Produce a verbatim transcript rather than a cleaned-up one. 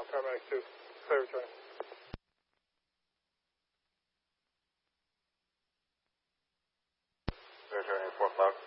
Paramedic two, clear return. Clear returning four o'clock.